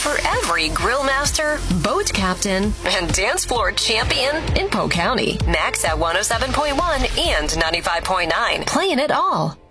for every grill master, boat captain, and dance floor champion in Polk County. Max at 107.1 and 95.9. Playing it all.